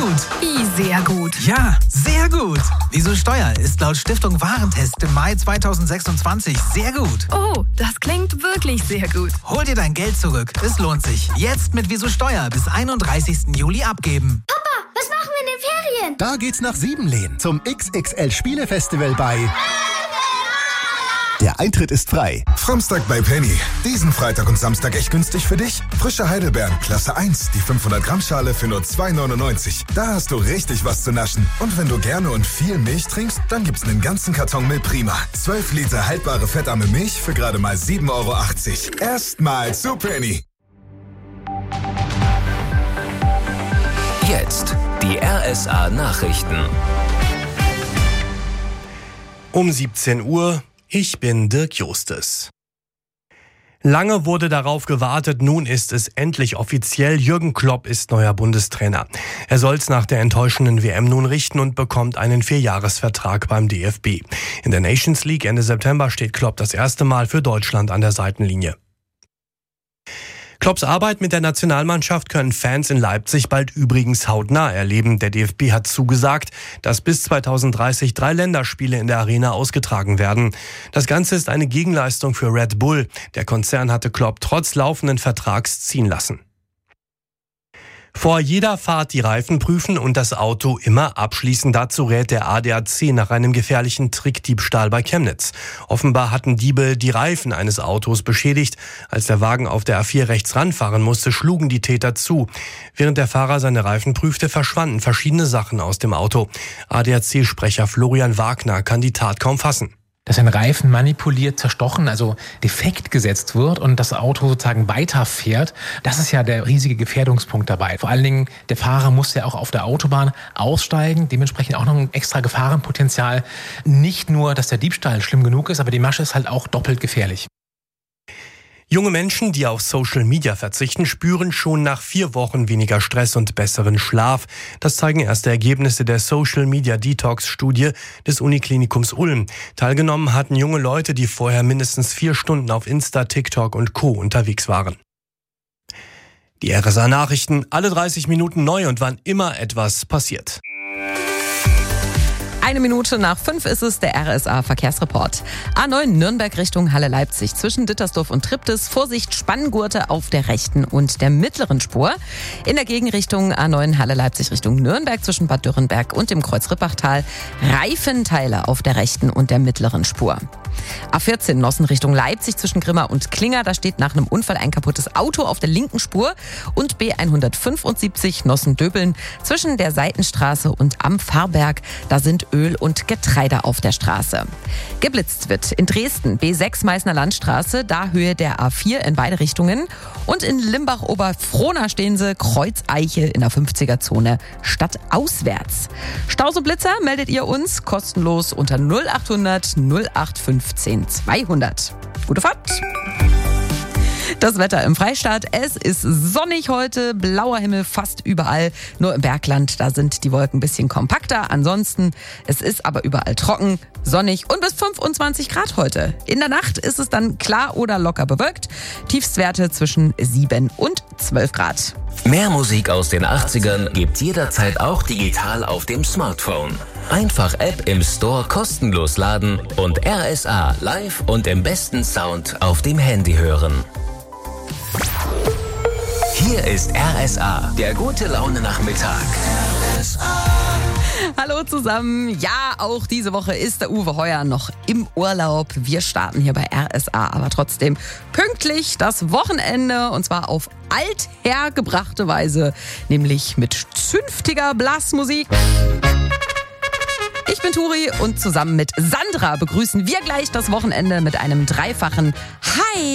gut. Wie sehr gut? Ja, sehr gut. Wieso Steuer ist laut Stiftung Warentest im Mai 2026 sehr gut. Oh, das klingt wirklich sehr gut. Hol dir dein Geld zurück. Es lohnt sich. Jetzt mit Wieso Steuer bis 31. Juli abgeben. Papa, was machen wir in den Ferien? Da geht's nach Siebenlehn zum XXL Spielefestival bei... Der Eintritt ist frei. Fromstag bei Penny. Diesen Freitag und Samstag echt günstig für dich. Frische Heidelbeeren, Klasse 1, die 500-Gramm-Schale für nur 2,99. Da hast du richtig was zu naschen. Und wenn du gerne und viel Milch trinkst, dann gibt's einen ganzen Karton Milprima. 12 Liter haltbare fettarme Milch für gerade mal 7,80 €. Erstmal zu Penny. Jetzt die RSA Nachrichten. Um 17 Uhr. Ich bin Dirk Justes. Lange wurde darauf gewartet, nun ist es endlich offiziell. Jürgen Klopp ist neuer Bundestrainer. Er soll's nach der enttäuschenden WM nun richten und bekommt einen 4-Jahres-Vertrag beim DFB. In der Nations League Ende September steht Klopp das erste Mal für Deutschland an der Seitenlinie. Klopps Arbeit mit der Nationalmannschaft können Fans in Leipzig bald übrigens hautnah erleben. Der DFB hat zugesagt, dass bis 2030 3 Länderspiele in der Arena ausgetragen werden. Das Ganze ist eine Gegenleistung für Red Bull. Der Konzern hatte Klopp trotz laufenden Vertrags ziehen lassen. Vor jeder Fahrt die Reifen prüfen und das Auto immer abschließen. Dazu rät der ADAC nach einem gefährlichen Trickdiebstahl bei Chemnitz. Offenbar hatten Diebe die Reifen eines Autos beschädigt. Als der Wagen auf der A4 rechts ranfahren musste, schlugen die Täter zu. Während der Fahrer seine Reifen prüfte, verschwanden verschiedene Sachen aus dem Auto. ADAC-Sprecher Florian Wagner kann die Tat kaum fassen. Dass ein Reifen manipuliert, zerstochen, also defekt gesetzt wird und das Auto sozusagen weiterfährt, das ist ja der riesige Gefährdungspunkt dabei. Vor allen Dingen, der Fahrer muss ja auch auf der Autobahn aussteigen, dementsprechend auch noch ein extra Gefahrenpotenzial. Nicht nur, dass der Diebstahl schlimm genug ist, aber die Masche ist halt auch doppelt gefährlich. Junge Menschen, die auf Social Media verzichten, spüren schon nach 4 Wochen weniger Stress und besseren Schlaf. Das zeigen erste Ergebnisse der Social Media Detox Studie des Uniklinikums Ulm. Teilgenommen hatten junge Leute, die vorher mindestens 4 Stunden auf Insta, TikTok und Co. unterwegs waren. Die RSA Nachrichten, alle 30 Minuten neu und wann immer etwas passiert. 1 Minute nach 5 ist es, der RSA Verkehrsreport. A9 Nürnberg Richtung Halle Leipzig zwischen Dittersdorf und Triptis. Vorsicht, Spanngurte auf der rechten und der mittleren Spur. In der Gegenrichtung A9 Halle Leipzig Richtung Nürnberg zwischen Bad Dürrenberg und dem Kreuz Rippachtal. Reifenteile auf der rechten und der mittleren Spur. A14 Nossen Richtung Leipzig zwischen Grimma und Klinger. Da steht nach einem Unfall ein kaputtes Auto auf der linken Spur. Und B175 Nossen-Döbeln zwischen der Seitenstraße und am Fahrberg. Da sind Öl und Getreide auf der Straße. Geblitzt wird in Dresden B6 Meißner Landstraße, da Höhe der A4 in beide Richtungen. Und in Limbach-Oberfrohna stehen sie Kreuzeiche in der 50er-Zone stadtauswärts. Staus und Blitzer meldet ihr uns kostenlos unter 0800 0815 200. Gute Fahrt! Das Wetter im Freistaat, es ist sonnig heute, blauer Himmel fast überall. Nur im Bergland, da sind die Wolken ein bisschen kompakter. Ansonsten, es ist aber überall trocken, sonnig und bis 25 Grad heute. In der Nacht ist es dann klar oder locker bewölkt. Tiefstwerte zwischen 7 und 12 Grad. Mehr Musik aus den 80ern gibt's jederzeit auch digital auf dem Smartphone. Einfach App im Store kostenlos laden und RSA live und im besten Sound auf dem Handy hören. Hier ist RSA, der gute Laune Nachmittag. Hallo zusammen. Ja, auch diese Woche ist der Uwe Heuer noch im Urlaub. Wir starten hier bei RSA, aber trotzdem pünktlich das Wochenende und zwar auf althergebrachte Weise, nämlich mit zünftiger Blasmusik. Ich bin Turi und zusammen mit Sandra begrüßen wir gleich das Wochenende mit einem dreifachen Hi.